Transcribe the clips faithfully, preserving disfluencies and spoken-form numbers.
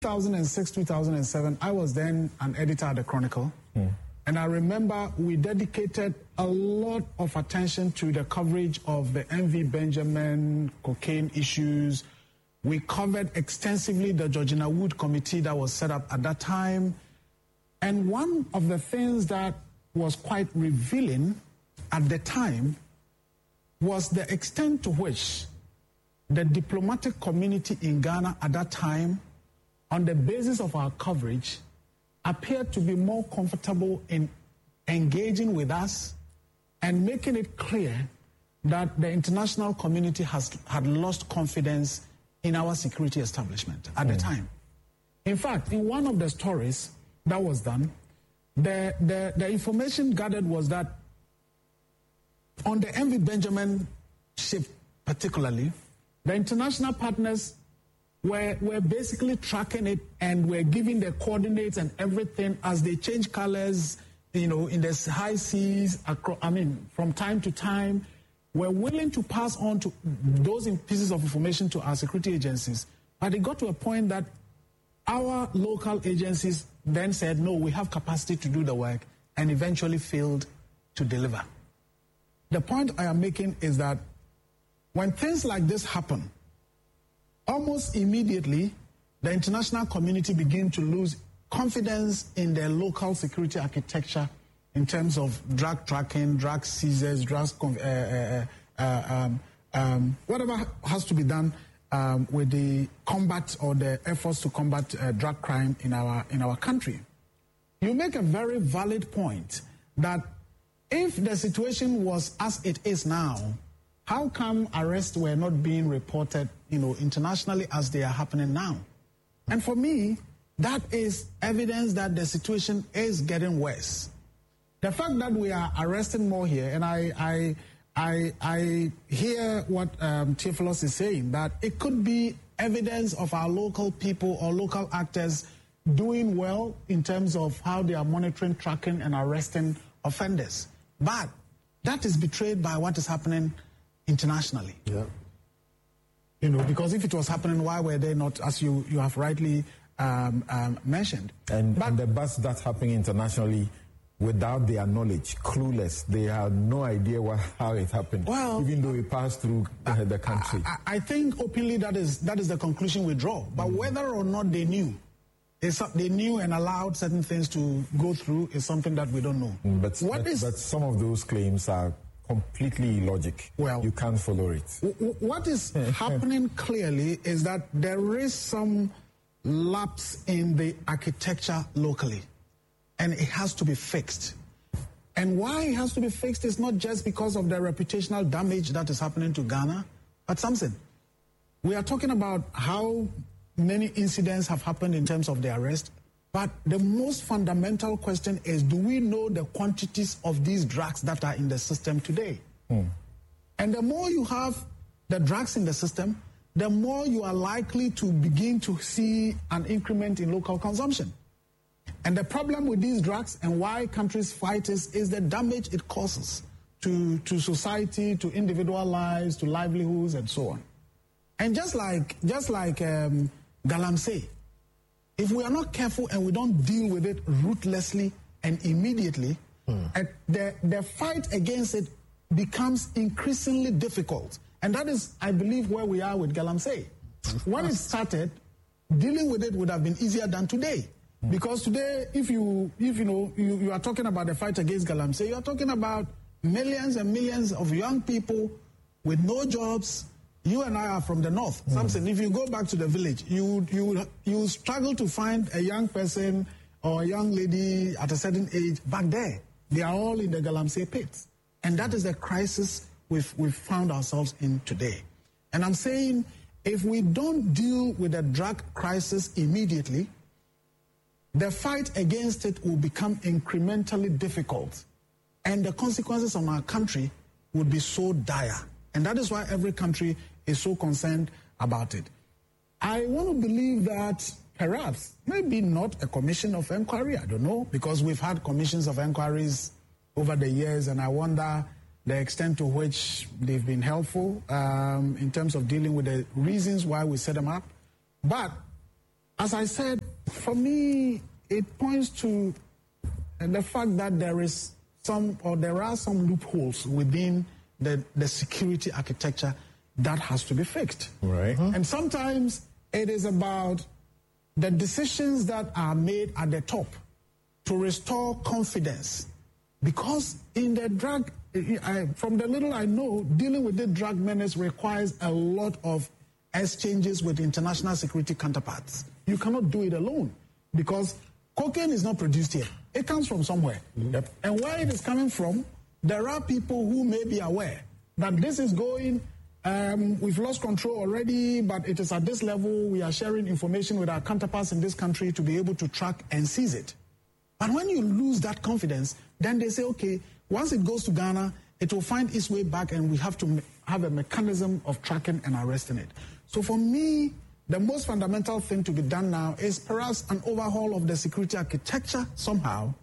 two thousand six, two thousand seven, I was then an editor at the Chronicle. Mm. And I remember we dedicated a lot of attention to the coverage of the M V Benjamin cocaine issues. We covered extensively the Georgina Wood committee that was set up at that time. And one of the things that was quite revealing at the time was the extent to which the diplomatic community in Ghana at that time, on the basis of our coverage, appeared to be more comfortable in engaging with us and making it clear that the international community has had lost confidence in our security establishment at mm. the time. In fact, in one of the stories that was done, the, the, the information gathered was that on the M V Benjamin ship particularly, the international partners were, were basically tracking it and were giving the coordinates and everything as they change colors, you know, in the high seas, across, I mean, from time to time, were willing to pass on to those pieces of information to our security agencies. But it got to a point that our local agencies then said, no, we have capacity to do the work, and eventually failed to deliver. The point I am making is that when things like this happen, almost immediately, the international community begin to lose confidence in their local security architecture in terms of drug tracking, drug seizures, drugs, uh, uh, uh, um, um, whatever has to be done um, with the combat or the efforts to combat uh, drug crime in our in our country. You make a very valid point that if the situation was as it is now, how come arrests were not being reported, you know, internationally as they are happening now? And for me, that is evidence that the situation is getting worse. The fact that we are arresting more here, and I I I, I hear what um, Theophilus is saying, that it could be evidence of our local people or local actors doing well in terms of how they are monitoring, tracking, and arresting offenders. But that is betrayed by what is happening internationally. Yeah. You know, because if it was happening, why were they not, as you, you have rightly um, um, mentioned? And, but, and the bus that's happening internationally, without their knowledge, clueless, they had no idea what, how it happened, well, even though it passed through uh, the country. I, I think openly that is that is the conclusion we draw. But mm. whether or not they knew, they knew and allowed certain things to go through is something that we don't know. Mm, but, what but, is, but some of those claims are completely illogic. Well, you can't follow it. W- what is happening clearly is that there is some lapse in the architecture locally, and it has to be fixed. And why it has to be fixed is not just because of the reputational damage that is happening to Ghana, but something. We are talking about how many incidents have happened in terms of the arrest, but the most fundamental question is, do we know the quantities of these drugs that are in the system today? Hmm. And the more you have the drugs in the system, the more you are likely to begin to see an increment in local consumption. And the problem with these drugs and why countries fight is, is the damage it causes to, to society, to individual lives, to livelihoods, and so on. And just like, just like um, Galamsey, if we are not careful and we don't deal with it ruthlessly and immediately, mm. uh, the, the fight against it becomes increasingly difficult. And that is, I believe, where we are with Galamsey. When it started, dealing with it would have been easier than today. Mm. Because today, if you if you know you, you are talking about the fight against Galamsey, you are talking about millions and millions of young people with no jobs. You and I are from the north. Mm. Samson, if you go back to the village, you you you struggle to find a young person or a young lady at a certain age back there. They are all in the Galamsey pits. And that is the crisis we've, we've found ourselves in today. And I'm saying, if we don't deal with the drug crisis immediately, the fight against it will become incrementally difficult. And the consequences on our country would be so dire. And that is why every country is so concerned about it. I want to believe that perhaps, maybe not a commission of inquiry, I don't know, because we've had commissions of inquiries over the years, and I wonder the extent to which they've been helpful um, in terms of dealing with the reasons why we set them up. But as I said, for me, it points to the fact that there is some, or there are some loopholes within the, the security architecture that has to be fixed. Right. Mm-hmm. And sometimes it is about the decisions that are made at the top to restore confidence. Because in the drug, I, from the little I know, dealing with the drug menace requires a lot of exchanges with international security counterparts. You cannot do it alone because cocaine is not produced here. It comes from somewhere. Yep. And where it is coming from, there are people who may be aware that this is going, um, we've lost control already, but it is at this level. We are sharing information with our counterparts in this country to be able to track and seize it. But when you lose that confidence, then they say, okay, once it goes to Ghana, it will find its way back and we have to have a mechanism of tracking and arresting it. So for me, the most fundamental thing to be done now is perhaps an overhaul of the security architecture somehow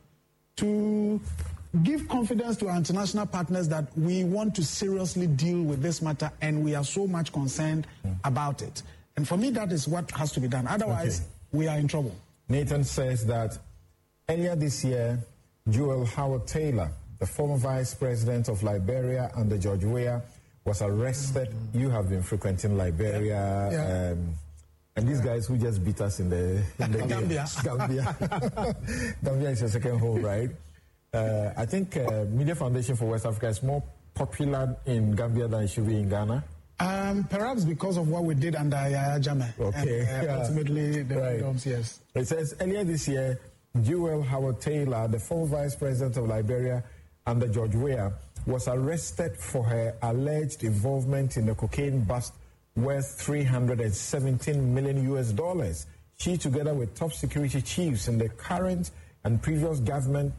to give confidence to our international partners that we want to seriously deal with this matter and we are so much concerned mm. about it. And for me, that is what has to be done. Otherwise, okay. we are in trouble. Nathan says that earlier this year, Joel Howard Taylor, the former vice president of Liberia under George Weah, was arrested. Mm-hmm. You have been frequenting Liberia. Yeah. Um, and these guys who just beat us in the, in the Gambia. Gambia. Gambia is your second home, right? Uh, I think uh, Media Foundation for West Africa is more popular in Gambia than it should be in Ghana. Um, perhaps because of what we did under Yahya Jammeh. Okay. And, uh, yeah. Ultimately, the right. freedoms, yes. It says earlier this year, Joel Howard Taylor, the former vice president of Liberia under George Weah, was arrested for her alleged involvement in the cocaine bust worth three hundred seventeen million U S dollars. She, together with top security chiefs in the current and previous government,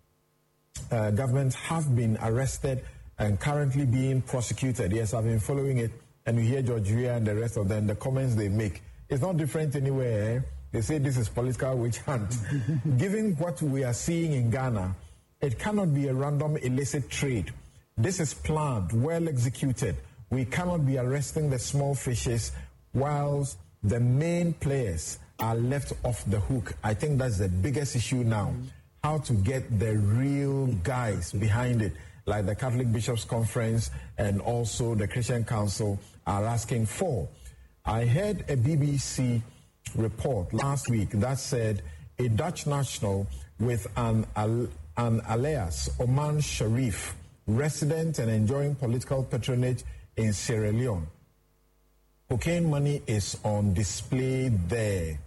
uh, governments, have been arrested and currently being prosecuted. Yes, I've been following it, and you hear George Weah and the rest of them, the comments they make. It's not different anywhere. Eh? They say this is political witch hunt. Given what we are seeing in Ghana, it cannot be a random illicit trade. This is planned, well executed. We cannot be arresting the small fishes whilst the main players are left off the hook. I think that's the biggest issue now. How to get the real guys behind it, like the Catholic Bishops' Conference and also the Christian Council are asking for. I heard a B B C report last week that said a Dutch national with an, an alias, Oman Sharif, resident and enjoying political patronage in Sierra Leone. Cocaine money is on display there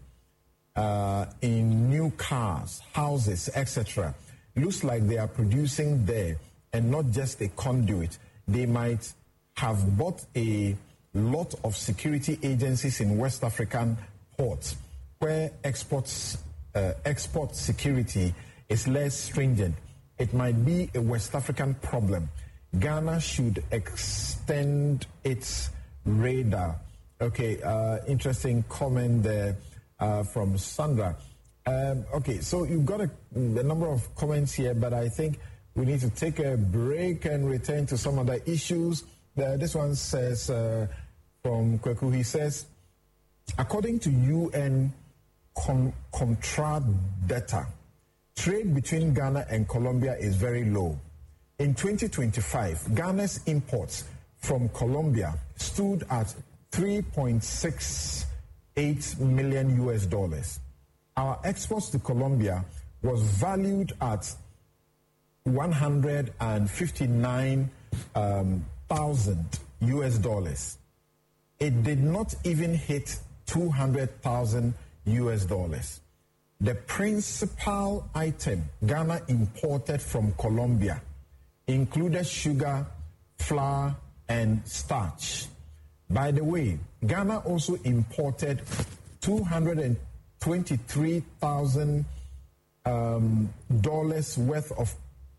uh, in new cars, houses, et cetera. Looks like they are producing there and not just a conduit. They might have bought a lot of security agencies in West African ports where exports, uh, export security is less stringent. It might be a West African problem. Ghana should extend its radar. Okay, uh, interesting comment there uh, from Sandra. Um, okay, so you've got a, a number of comments here, but I think we need to take a break and return to some other issues. Uh, this one says uh, from Kweku, he says, according to U N Com- Comtrade data, trade between Ghana and Colombia is very low. In twenty twenty-five, Ghana's imports from Colombia stood at three point six eight million U S dollars. Our exports to Colombia was valued at one hundred fifty-nine thousand um, U S dollars. It did not even hit two hundred thousand U S dollars. The principal item Ghana imported from Colombia included sugar, flour, and starch. By the way, Ghana also imported two hundred twenty-three thousand um, dollars worth of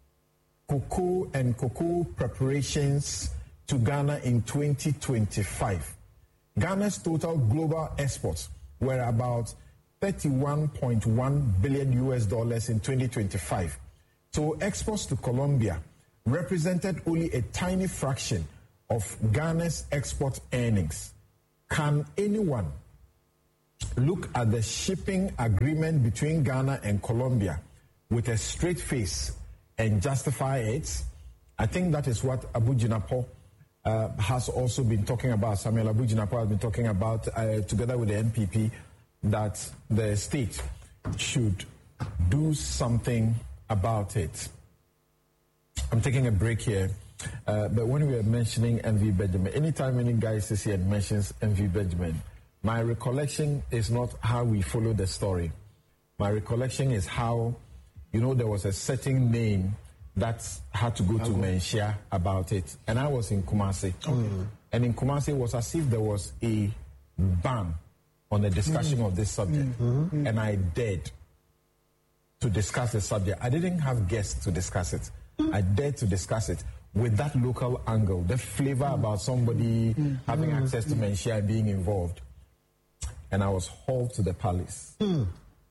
cocoa and cocoa preparations to Ghana in twenty twenty-five. Ghana's total global exports were about thirty-one point one billion U S dollars in twenty twenty-five. So exports to Colombia represented only a tiny fraction of Ghana's export earnings. Can anyone look at the shipping agreement between Ghana and Colombia with a straight face and justify it, I think that is what Abu Jinapor uh, has also been talking about. Samuel Abu Jinapor has been talking about, uh, together with the N P P, that the state should do something about it. I'm taking a break here, uh, but when we are mentioning M V Benjamin, anytime any guy sits here and mentions M V Benjamin, my recollection is not how we follow the story. My recollection is how, you know, there was a certain name that had to go to Menchia about it. And I was in Kumasi. Okay. And in Kumasi, it was as if there was a ban on the discussion mm-hmm. of this subject. Mm-hmm. And I dared to discuss the subject. I didn't have guests to discuss it. Mm-hmm. I dared to discuss it with that local angle, the flavor mm-hmm. about somebody mm-hmm. having access to Menchia and being involved. And I was hauled to the palace. Mm.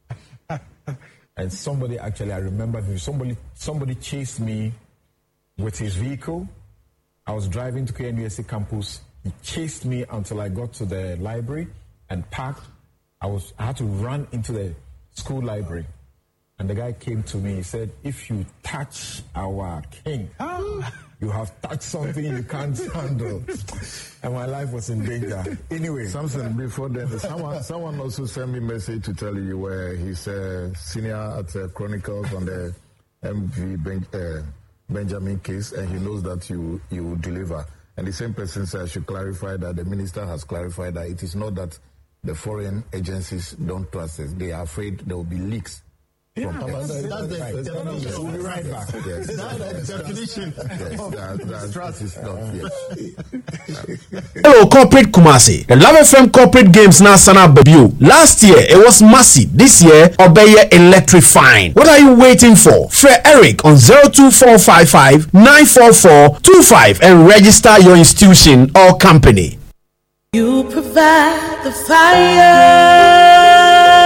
And somebody, actually, I remember, somebody somebody chased me with his vehicle. I was driving to K N U S C campus. He chased me until I got to the library and parked. I was I had to run into the school library. And the guy came to me. He said, if you touch our king, you have touched something you can't handle. And my life was in danger. Anyway. Samson, before then, someone, someone also sent me a message to tell you where he's a senior at uh, Chronicles on the M V ben, uh, Benjamin case, and he knows that you, you will deliver. And the same person said I should clarify that the minister has clarified that it is not that the foreign agencies don't trust us. They are afraid there will be leaks. Yeah, that's, that's, that's, that's, right. that's, that's, that's, we'll be right back. Yes. That's the definition. Yes, that, that, trust is not, yes. Hello, Corporate Kumasi. The Love F M Corporate Games now sana debut. Last year, it was massive. This year, Obeye electrifying. What are you waiting for? Fred Eric on zero two four five five nine four four two five and register your institution or company. You provide the fire.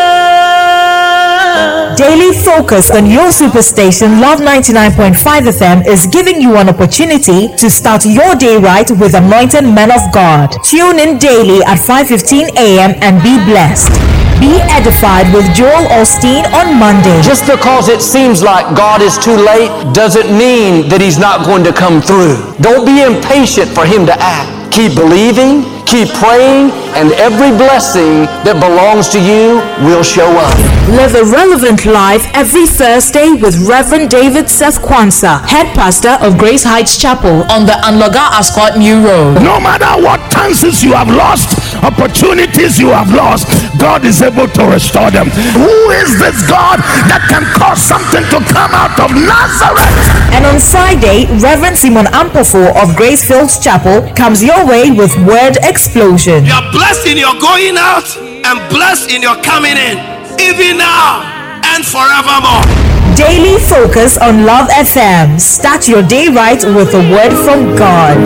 Daily Focus on your superstation Love ninety-nine point five F M is giving you an opportunity to start your day right with anointed men of God. Tune in daily at five fifteen a.m. and be blessed. Be edified with Joel Osteen on Monday. Just because it seems like God is too late doesn't mean that He's not going to come through. Don't be impatient for Him to act. Keep believing, keep praying, and every blessing that belongs to you will show up. Live a relevant life every Thursday with Reverend David Seth Kwanzaa, head pastor of Grace Heights Chapel on the Anloga Ascot New Road. No matter what chances you have lost, opportunities you have lost, God is able to restore them. Who is this God that can cause something to come out of Nazareth? And on Friday, Reverend Simon Ampofo of Grace Fields Chapel comes your way with Word Explosion. You are blessed in your going out and blessed in your coming in, even now and forevermore. Daily Focus on Love F M. Start your day right with a word from God.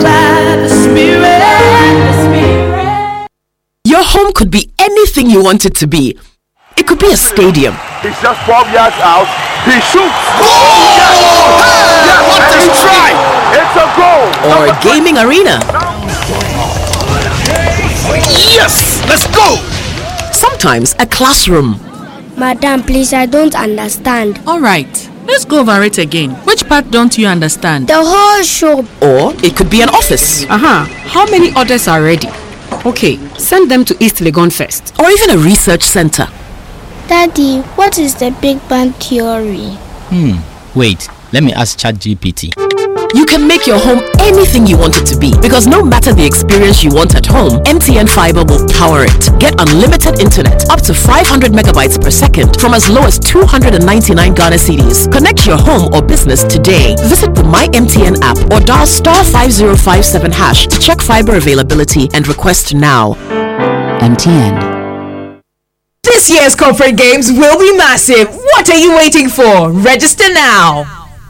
Your home could be anything you want it to be. It could be a stadium. He's just twelve yards out. He shoots. Oh! Yes! Yes! What a strike! It's a goal. Or a gaming arena. Yes! Let's go! Sometimes a classroom. Madam, please, I don't understand. All right, let's go over it again. Which part don't you understand? The whole show. Or it could be an office. Uh-huh. How many orders are ready? Okay, send them to East Legon first. Or even a research center. Daddy, what is the Big Bang Theory? Hmm, wait, let me ask ChatGPT. You can make your home anything you want it to be, because no matter the experience you want at home, M T N Fiber will power it. Get unlimited internet up to five hundred megabytes per second from as low as two hundred ninety-nine Ghana cedis. Connect your home or business today. Visit the My M T N app or dial star five zero five seven hash to check fiber availability and request now. M T N. This year's corporate games will be massive. What are you waiting for? Register now.